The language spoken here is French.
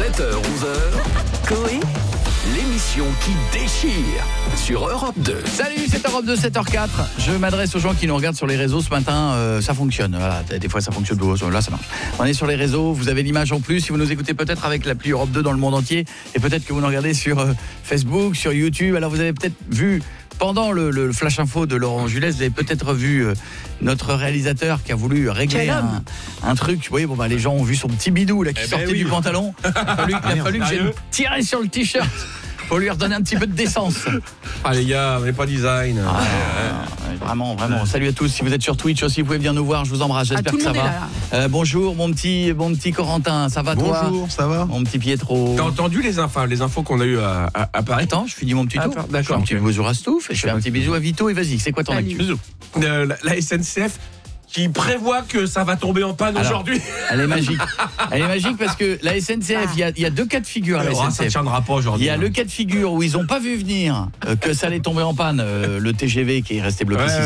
7h, 11h. Coé, L'émission qui déchire sur Europe 2. Salut, c'est Europe 2, 7h04. Je m'adresse aux gens qui nous regardent sur les réseaux ce matin. Ça fonctionne. Voilà, des fois, ça fonctionne. Là, ça marche. On est sur les réseaux. Vous avez l'image en plus. Si vous nous écoutez peut-être avec l'appli Europe 2 dans le monde entier, et peut-être que vous nous regardez sur Facebook, sur YouTube. Alors, vous avez peut-être vu pendant le Flash Info de Laurent Julès, vous avez peut-être vu notre réalisateur qui a voulu régler un truc. Oui, bon, les gens ont vu son petit bidou là, qui sortait du pantalon. Il a fallu que j'ai tiré sur le t-shirt pour lui redonner un petit peu de décence. Ah les gars, on n'est pas design. Vraiment. Salut à tous. Si vous êtes sur Twitch aussi, vous pouvez venir nous voir. Je vous embrasse. J'espère que ça va. Bonjour, mon petit Corentin. Ça va toi? Bonjour, ça va? Mon petit Pietro. T'as entendu les infos qu'on a eues à Paris? Attends, je finis mon petit tour. D'accord. Je fais un petit bisou à Stouff et je fais un petit bisou à Vito. Et vas-y, c'est quoi ton actu? La SNCF qui prévoit que ça va tomber en panne aujourd'hui. Elle est magique. Elle est magique parce que la SNCF, il y a deux cas de figure à la SNCF. Ça ne tiendra pas aujourd'hui. Il y a le cas de figure où ils n'ont pas vu venir que ça allait tomber en panne, le TGV qui est resté bloqué.